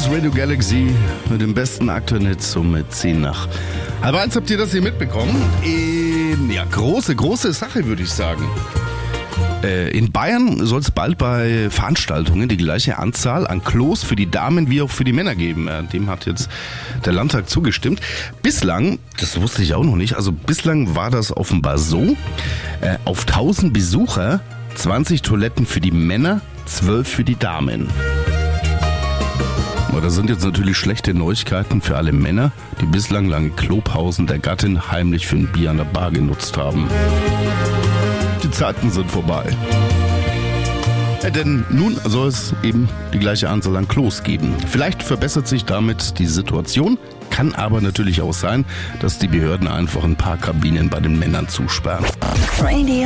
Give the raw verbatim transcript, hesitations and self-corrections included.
ist Radio Galaxy mit dem besten aktuellen Hit, so mit zehn nach halb eins. Habt ihr das hier mitbekommen? Ähm, ja, große, große Sache, würde ich sagen. Äh, in Bayern soll es bald bei Veranstaltungen die gleiche Anzahl an Klos für die Damen wie auch für die Männer geben. Äh, dem hat jetzt der Landtag zugestimmt. Bislang, das wusste ich auch noch nicht, also bislang war das offenbar so, äh, auf tausend Besucher zwanzig Toiletten für die Männer, zwölf für die Damen. Aber das sind jetzt natürlich schlechte Neuigkeiten für alle Männer, die bislang lange Klopausen der Gattin heimlich für ein Bier an der Bar genutzt haben. Die Zeiten sind vorbei. Ja, denn nun soll es eben die gleiche Anzahl an Klos geben. Vielleicht verbessert sich damit die Situation, kann aber natürlich auch sein, dass die Behörden einfach ein paar Kabinen bei den Männern zusperren. Radio